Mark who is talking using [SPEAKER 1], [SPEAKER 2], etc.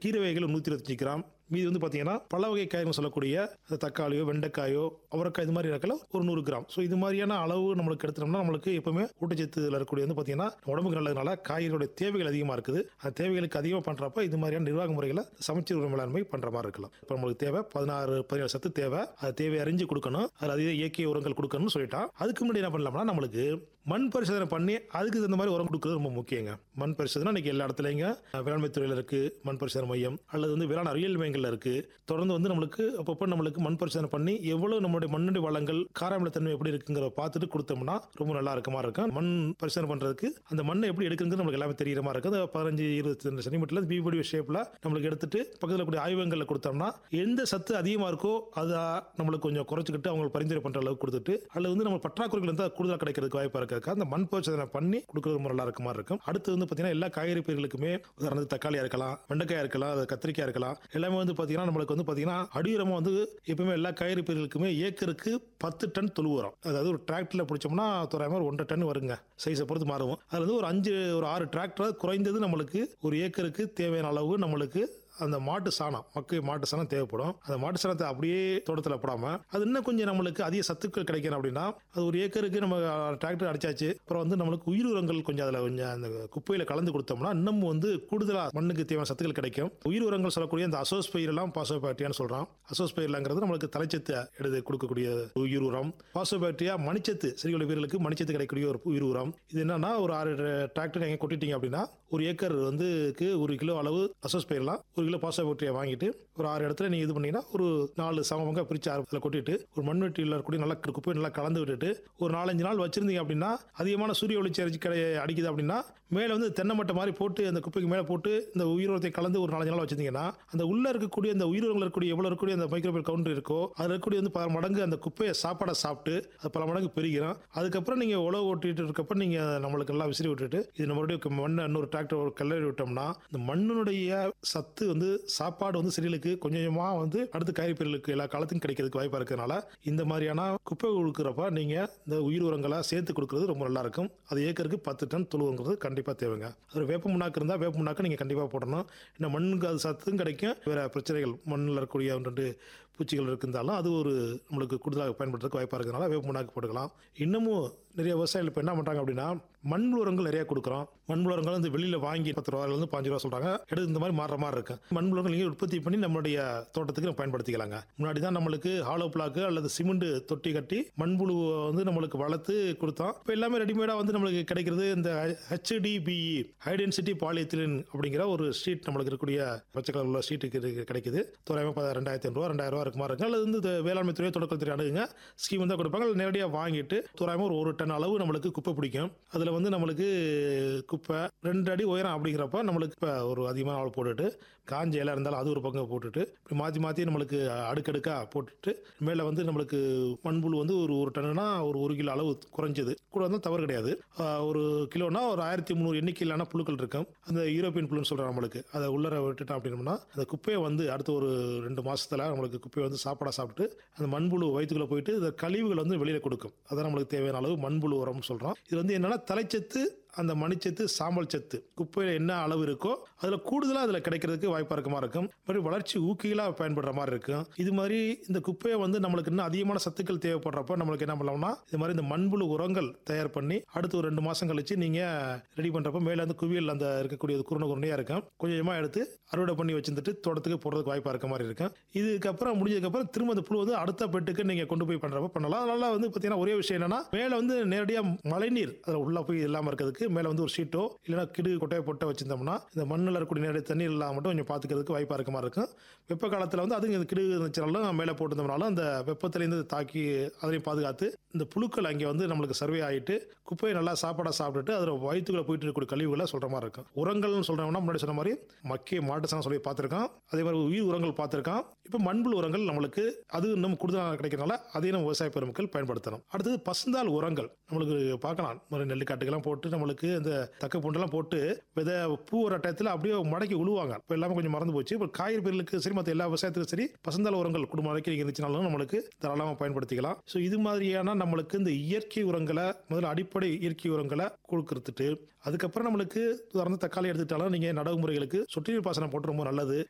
[SPEAKER 1] கீரை வகைகள் 125 கிராம், மீதி வந்து பார்த்தீங்கன்னா பல வகை காய்கறிகள் சொல்லக்கூடிய தக்காளியோ, வெண்டைக்காயோ, அவரைக்காய் இது மாதிரி இருக்கல ஒரு 100 கிராம். ஸோ இது மாதிரியான அளவு நம்மளுக்கு எடுத்துட்டோம்னா நம்மளுக்கு எப்பவுமே ஊட்டச்சத்துல இருக்கக்கூடிய வந்து பார்த்தீங்கன்னா உடம்புக்கு நல்லதுனால காய்கறியோட தேவைகள் அதிகமாக இருக்குது. அந்த தேவைகளுக்கு அதிகமாக பண்ணுறப்ப இது மாதிரியான நிர்வாக முறைகளை சமச்சீர் உணவு மேலாண்மை பண்ணுற மாதிரி இருக்கலாம். இப்போ நம்மளுக்கு தேவை 17 சத்து தேவை, அது தேவையை அறிஞ்சு கொடுக்கணும், அது அதிக இயற்கை உரங்கள் கொடுக்கணும்னு சொல்லிட்டா அதுக்கு முன்னாடி என்ன பண்ணலாம்னா நம்மளுக்கு மண் பரிசோதனை பண்ணி அதுக்கு தகுந்த மாதிரி உரம் கொடுக்கறது ரொம்ப முக்கியங்க. மண் பரிசோதனை இன்னைக்கு எல்லா இடத்துலைங்க வேளாண்மை துறையில் இருக்கு மண் பரிசோதனை மையம், அல்லது வந்து வேளாண் அறிவியல் மையங்கள்ல இருக்கு. தொடர்ந்து வந்து நம்மளுக்கு அப்பப்போ நம்மளுக்கு மண் பரிசோதனை பண்ணி எவ்வளவு நம்மளுடைய மண்ணுடைய வளங்கள் காராமிலத்தன்மை எப்படி இருக்குங்கிற பார்த்துட்டு கொடுத்தோம்னா ரொம்ப நல்லா இருக்க மாதிரி இருக்கும். மண் பரிசோதனை பண்றதுக்கு அந்த மண்ணை எப்படி எடுக்குங்கிறது நமக்கு எல்லாமே தெரியற மாதிரி இருக்கு. 15-20 சென்டிமீட்டர்ல பிபிடி ஷேப்ல நம்மளுக்கு எடுத்துட்டு பக்கத்தில் கூடிய ஆய்வகங்களில் கொடுத்தோம்னா எந்த சத்து அதிகமா இருக்கோ அதை நம்மளுக்கு கொஞ்சம் குறைச்சிக்கிட்டு அவங்களுக்கு பரிந்துரை பண்ற அளவுக்கு கொடுத்துட்டு, அல்லது வந்து நம்ம பற்றாக்குறைகள் இருந்தால் கூடுதலாக கிடைக்கிறதுக்கு வாய்ப்பு இருக்காது. அந்த மண் பரிசோதனை பண்ணி கொடுக்கறது ரொம்ப நல்லா இருக்க மாதிரி இருக்கும். அடுத்து வந்து பார்த்தீங்கன்னா எல்லா காய்கறி பயிர்களுக்குமே உதாரணத்துக்கு தக்காளியா இருக்கலாம், வெண்டைக்காயா இருக்கலாம், கத்திரிக்காய் இருக்கலாம், எல்லாமே வந்து பார்த்தீங்கன்னா நம்மளுக்கு வந்து பார்த்தீங்கன்னா அடியுரமா வந்து எப்பவுமே எல்லா காய்கறி பயிர்களுக்குமே ஏக்கருக்கு 10 டன் தொழு உரம், அதாவது ஒரு டிராக்டர்ல பிடிச்சோம்னா தோராயமாக 1.5 டன் வருங்க. சைஸை பொறுத்து மாறும். அதுல வந்து ஒரு 6 டிராக்டர் குறைந்தது நம்மளுக்கு ஒரு ஏக்கருக்கு தேவையான அளவு நம்மளுக்கு அந்த மாட்டு சாணம், மாட்டு சாணம் தேவைப்படும். அந்த மாட்டு சாணத்தை அப்படியே தோட்டத்தில் போடாம அது இன்னும் கொஞ்சம் நம்மளுக்கு அதிக சத்துக்கள் கிடைக்கணும் அப்படின்னா அது ஒரு ஏக்கருக்கு நம்ம டிராக்டர் அடிச்சாச்சு, அப்புறம் வந்து நம்மளுக்கு உயிர் உரங்கள் கொஞ்சம் அதில் கொஞ்சம் அந்த குப்பையில கலந்து கொடுத்தோம்னா இன்னும் வந்து கூடுதலா மண்ணுக்கு தேவையான சத்துக்கள் கிடைக்கும். உயிர் உரங்கள் சொல்லக்கூடிய அந்த அசோஸ்பயிர் எல்லாம் பாசோபாக்டீரியான்னு சொல்றோம். அசோஸ்பயிர்லாங்கிறது நம்மளுக்கு தலைச்சத்து எடுத்து கொடுக்கக்கூடிய உயிர் உரம். பாசோபாக்டீரியா மணிச்சத்து, செடிகளுடைய வீரர்களுக்கு மணிச்சத்து கிடைக்கக்கூடிய ஒரு உயிர் உரம். இது என்னன்னா ஒரு 6 டிராக்டர் நீங்க கொட்டிட்டீங்க அப்படின்னா ஒரு ஏக்கர் வந்து 1 கிலோ அளவு அசோஸ்பயிர்லாம், 1 கிலோ பாசோபாக்டீரியா வாங்கிட்டு ஒரு 6 இடத்துல நீங்க இது பண்ணீங்கன்னா ஒரு 4 சமமாக பிரிச்சு அதில் கொட்டிட்டு ஒரு மண்வெட்டியில் இருக்கக்கூடிய நல்லா குப்பை நல்லா கலந்து விட்டுட்டு ஒரு 4-5 நாள் வச்சிருந்தீங்க அப்படின்னா அதிகமான சூரிய ஒளிச்சி அடிக்குது அப்படின்னா மேலே வந்து தென்னை மட்டை மாதிரி போட்டு அந்த குப்பைக்கு மேலே போட்டு இந்த உயிர் உரத்தை கலந்து ஒரு 4-5 நாள் வச்சிருந்தீங்கன்னா அந்த உள்ள இருக்கக்கூடிய அந்த உயிர் உரங்கள் இருக்கக்கூடிய எவ்வளவு இருக்கக்கூடிய அந்த மைக்ரோபியல் கவுண்டர் இருக்கோ அதில் இருக்கக்கூடிய வந்து பல மடங்கு அந்த குப்பையை சாப்பாடை சாப்பிட்டு அது பல மடங்கு பெருகிறோம். அதுக்கப்புறம் நீங்க உழவு ஓட்டிட்டு இருக்கப்ப நீங்க நம்மளுக்கு எல்லாம் விசிறி விட்டுட்டு இது நம்மளுடைய மண்ணை இன்னொரு டிராக்டர் ஒரு கிளறி விட்டோம்னா இந்த மண்ணினுடைய சத்து வந்து சாப்பாடு வந்து செடிகளுக்கு கொஞ்சமா வந்து அடுத்த காய்கறி பயிர்களுக்கு எல்லா காலத்துக்கும் கிடைக்கிறதுக்கு வாய்ப்பா இருக்கிறதுனால இந்த மாதிரியான குப்பை கொடுக்குறப்ப நீங்க இந்த உயிர் உரங்களை சேர்த்து கொடுக்கறது ரொம்ப நல்லா இருக்கும். அது ஏக்கருக்கு 10 டன் தொழுவுங்கிறது கண்டிப்பா தேவைங்க. ஒரு வேப்ப முன்னாக்கு இருந்தா வேப்ப முன்னாக்கு நீங்க கண்டிப்பா போடணும். இந்த மண்ணுக்கு அது சத்தும் கிடைக்கும். வேற பிரச்சனைகள் மண்ணில் இருக்கக்கூடிய 2 பூச்சிகள் இருந்தாலும் அது ஒரு நம்மளுக்கு கூடுதலாக பயன்படுறதுக்கு வாய்ப்பா இருக்கிறதுனால வேப்ப முன்னாக்கு போட்டுக்கலாம். இன்னமும் நிறைய விவசாயிகள் இப்போ என்ன பண்றாங்க அப்படின்னா மண்புழு உரங்கள் நிறைய கொடுக்குறோம். மண்புழு உரங்கள் வந்து வெளியில வாங்கி 10 ரூபாயிலிருந்து 5 ரூபா சொல்றாங்க. எடுத்து இந்த மாதிரி மாறுற மாதிரி இருக்கு. மண்புழு உரங்கள் நீங்க உற்பத்தி பண்ணி நம்மளுடைய தோட்டத்துக்கு நம்ம பயன்படுத்திக்கலாங்க. முன்னாடி தான் நம்மளுக்கு ஹாலோ பிளாக்கு அல்லது சிமெண்ட் தொட்டி கட்டி மண்புழு வந்து நம்மளுக்கு வளர்த்து கொடுத்தோம். இப்போ எல்லாமே ரெடிமேடா வந்து நம்மளுக்கு கிடைக்கிறது இந்த HDPE ஹை டென்சிட்டி பாலிஎத்திலீன் அப்படிங்கிற ஒரு ஷீட் நம்மளுக்கு இருக்கக்கூடிய பச்சை கலர் உள்ள ஷீட்டுக்கு கிடைக்குது. தோராயமாக 2500 ரூபா 2000 ரூபா இருக்குமா இருக்கு. அல்லது வந்து வேளாண்மை துறை தொடக்கத்துறை அணுகுங்க ஸ்கீம் தான் கொடுப்பாங்க. நேரடியாக வாங்கிட்டு தோராயமாக ஒரு டன் அளவு நம்மளுக்கு குப்பை பிடிக்கும். அதில் வந்து நம்மளுக்கு குப்பை 2 அடி உயரம் அப்படிங்கிறப்ப நம்மளுக்கு இப்போ ஒரு அதிகமான அளவு போட்டுட்டு காஞ்ச இலை இருந்தாலும் அது ஒரு பக்கம் போட்டுட்டு இப்படி மாற்றி நம்மளுக்கு அடுக்கடுக்காக போட்டுட்டு மேலே வந்து நம்மளுக்கு மண்புழு வந்து ஒரு டன்னுனா ஒரு 1 கிலோ அளவு குறைஞ்சது கூட வந்து தவறு கிடையாது. ஒரு கிலோனா ஒரு 1300 எண்ணிக்கையிலான புழுக்கள் இருக்கும். அந்த யூரோப்பியன் புழுன்னு சொல்கிறோம் நம்மளுக்கு அதை உள்ளர விட்டுட்டோம் அப்படின்னோம்னா அந்த குப்பையை வந்து அடுத்த ஒரு 2 மாசத்துல நம்மளுக்கு குப்பையை வந்து சாப்பாடாக சாப்பிட்டு அந்த மண்புழு வயிற்றுக்குள்ளே போயிட்டு இந்த கழிவுகள் வந்து வெளியில் கொடுக்கும். அதான் நம்மளுக்கு தேவையான அளவு மண்புழு உரம்னு சொல்கிறோம். இது வந்து என்னன்னா தலைச்சத்து, அந்த மணிச்சத்து, சாம்பல் சத்து குப்பையில் என்ன அளவு இருக்கோ அதில் கூடுதலாக அதில் கிடைக்கிறதுக்கு வாய்ப்பாக இருக்க மாதிரி இருக்கும். மாதிரி வளர்ச்சி ஊக்கிகளாக பயன்படுற மாதிரி இருக்கும். இது மாதிரி இந்த குப்பையை வந்து நம்மளுக்கு இன்னும் அதிகமான சத்துக்கள் தேவைப்படுறப்ப நம்மளுக்கு என்ன பண்ணலாம்னா இது மாதிரி இந்த மண்புழு உரங்கள் தயார் பண்ணி அடுத்து ஒரு 2 மாசம் கழிச்சு நீங்கள் ரெடி பண்ணுறப்ப மேலே வந்து குவியல் அந்த இருக்கக்கூடிய குருணையாக இருக்கும். கொஞ்சமாக எடுத்து அறுவடை பண்ணி வச்சுட்டு தோட்டத்துக்கு போடுறதுக்கு வாய்ப்பாக இருக்க மாதிரி இருக்கும். இதுக்கப்புறம் முடிஞ்சதுக்கப்புறம் திரும்ப அந்த புழு வந்து அடுத்த பெட்டுக்கு நீங்கள் கொண்டு போய் பண்ணுறப்ப பண்ணலாம். அதனால வந்து பார்த்தீங்கன்னா ஒரே விஷயம் என்னன்னா மேலே வந்து நேரடியாக மழைநீர் அதில் உள்ள போய் இல்லாமல் இருக்கிறதுக்கு மேல வந்து ஒரு ஷீட்டோ இல்லைன்னா கிடுகு கொட்டையை போட்டு வச்சிருந்தோம்னா இந்த மண்ணில் இருக்கக்கூடிய நேரடி தண்ணீர் இல்லாம மட்டும் கொஞ்சம் பார்த்துக்கிறதுக்கு வாய்ப்பா இருக்க மாதிரி இருக்கும். வெப்ப காலத்தில் வந்து அது கிடுகு இருந்துச்சாலும் மேலே போட்டிருந்தோம்னாலும் அந்த வெப்பத்திலேருந்து தாக்கி அதையும் பாதுகாத்து இந்த புழுக்கள் அங்கே வந்து நம்மளுக்கு சர்வே ஆகிட்டு குப்பையை நல்லா சாப்பாடாக சாப்பிட்டுட்டு அதில் வயிற்றுக்குள்ள போயிட்டு இருக்கக்கூடிய கழிவுகளை சொல்ற மாதிரி இருக்கும். உரங்கள்னு சொல்றோம்னா முன்னாடி சொன்ன மாதிரி மக்கிய மாட்டு சாணம் சொல்லி பார்த்துருக்கோம். அதே மாதிரி உயிர் உரங்கள் பார்த்துருக்கோம். இப்போ மண்புழு உரங்கள் நம்மளுக்கு அது இன்னும் கூடுதலாக கிடைக்கிறதுனால அதையும் நம்ம விவசாய பெருமக்கள் பயன்படுத்தணும். அடுத்தது பசுந்தாள் உரங்கள் நம்மளுக்கு பார்க்கலாம். நெல்லுக்காட்டுக்கெல்லாம் போட்டு நம்மளுக்கு இந்த தக்க பூண்டெல்லாம் போட்டு விதை பூ வர டயத்தில் அப்படியே மடக்கி உழுவாங்க. இப்போ எல்லாமே கொஞ்சம் மறந்து போச்சு. இப்போ காய்கறி பயிர்களுக்கு சரி மற்ற எல்லா விவசாயத்துக்கும் சரி பசுந்தாள் உரங்கள் குடும்ப வரைக்கும் இருந்துச்சுனாலும் நம்மளுக்கு தாராளமாக பயன்படுத்திக்கலாம். ஸோ இது மாதிரியான நம்மளுக்கு இந்த இயற்கை உரங்களை முதல்ல அடிப்படை இயற்கை உரங்களை கொடுக்கறதுட்டு அதுக்கப்புறம் நம்மளுக்கு உதாரணம் தக்காளி எடுத்துட்டாலும் நீங்க நடவு முறைகளுக்கு சொட்டு நீர் பாசனம் போட்டு ரொம்ப நல்லது.